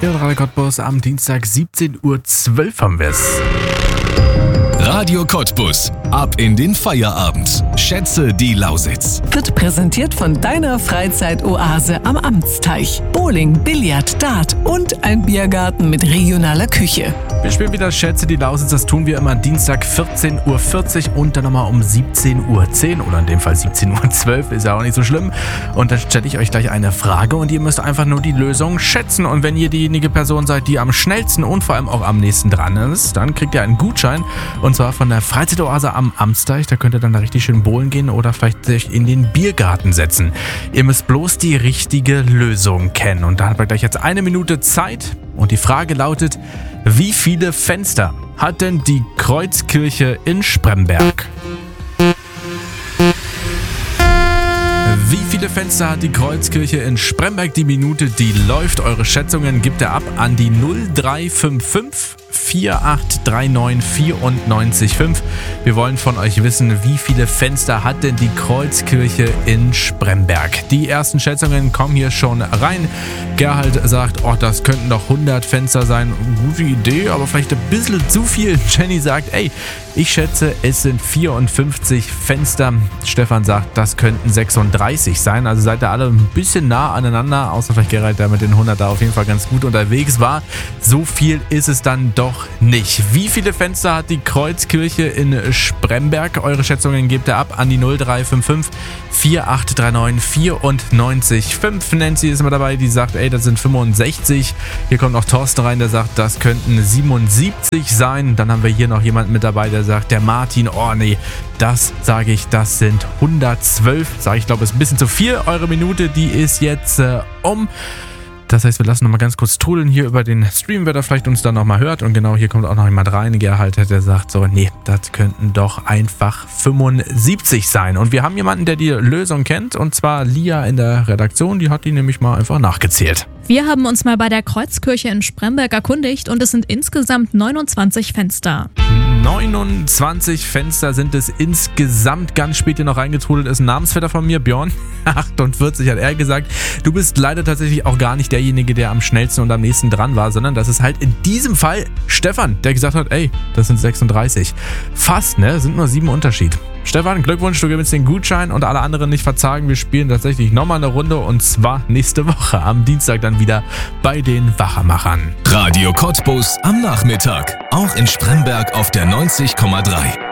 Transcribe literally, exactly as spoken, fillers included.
Ja, Radio Cottbus am Dienstag siebzehn Uhr zwölf haben wir es. Radio Cottbus. Ab in den Feierabend. Schätze die Lausitz. Wird präsentiert von deiner Freizeitoase am Amtsteich. Bowling, Billard, Dart und ein Biergarten mit regionaler Küche. Wir spielen wieder Schätze die Lausitz. Das tun wir immer Dienstag vierzehn Uhr vierzig und dann nochmal um siebzehn Uhr zehn oder in dem Fall siebzehn Uhr zwölf. Ist ja auch nicht so schlimm. Und dann stelle ich euch gleich eine Frage und ihr müsst einfach nur die Lösung schätzen. Und wenn ihr diejenige Person seid, die am schnellsten und vor allem auch am nächsten dran ist, dann kriegt ihr einen Gutschein. Und zwar von der Freizeitoase am Amtsteich. Da könnt ihr dann da richtig schön bowlen gehen oder vielleicht sich in den Biergarten setzen. Ihr müsst bloß die richtige Lösung kennen. Und da habt ihr gleich jetzt eine Minute Zeit. Und die Frage lautet, wie viele Fenster hat denn die Kreuzkirche in Spremberg? Wie viele Fenster hat die Kreuzkirche in Spremberg? Die Minute, die läuft. Eure Schätzungen gibt ihr ab an die null drei fünf fünf vier acht drei neun vier neun fünf. Wir wollen von euch wissen, wie viele Fenster hat denn die Kreuzkirche in Spremberg? Die ersten Schätzungen kommen hier schon rein. Gerhard sagt, oh, das könnten doch hundert Fenster sein. Gute Idee, aber vielleicht ein bisschen zu viel. Jenny sagt, ey, ich schätze, es sind vierundfünfzig Fenster. Stefan sagt, das könnten sechsunddreißig sein. Also seid ihr alle ein bisschen nah aneinander, außer vielleicht Gerhard, der mit den hundert da auf jeden Fall ganz gut unterwegs war. So viel ist es dann doch nicht. Wie viele Fenster hat die Kreuzkirche in Spremberg? Eure Schätzungen gebt ihr ab an die null drei fünf fünf vier acht drei neun vier neun fünf. Nancy ist immer dabei, die sagt, ey, das sind fünfundsechzig. Hier kommt noch Thorsten rein, der sagt, das könnten siebenundsiebzig sein. Dann haben wir hier noch jemanden mit dabei, der sagt, der Martin, oh nee, das sage ich, das sind hundertzwölf. Sage ich, glaube, ist ein bisschen zu viel. Eure Minute, die ist jetzt äh, um. Das heißt, wir lassen nochmal ganz kurz trudeln hier über den Stream, wer da vielleicht uns dann nochmal hört. Und genau hier kommt auch noch jemand rein, Gerhard, der sagt so, nee, das könnten doch einfach fünfundsiebzig sein. Und wir haben jemanden, der die Lösung kennt, und zwar Lia in der Redaktion. Die hat die nämlich mal einfach nachgezählt. Wir haben uns mal bei der Kreuzkirche in Spremberg erkundigt und es sind insgesamt neunundzwanzig Fenster. neunundzwanzig Fenster sind es insgesamt. Ganz spät hier noch reingetrudelt ist ein Namensvetter von mir, Björn. achtundvierzig hat er gesagt. Du bist leider tatsächlich auch gar nicht derjenige, der am schnellsten und am nächsten dran war, sondern das ist halt in diesem Fall Stefan, der gesagt hat, ey, das sind sechsunddreißig. Fast, ne? Sind nur sieben Unterschied. Stefan, Glückwunsch, du gibst den Gutschein und alle anderen nicht verzagen. Wir spielen tatsächlich nochmal eine Runde und zwar nächste Woche am Dienstag dann wieder bei den Wachermachern. Radio Cottbus am Nachmittag. Auch in Spremberg auf der neunzig Komma drei.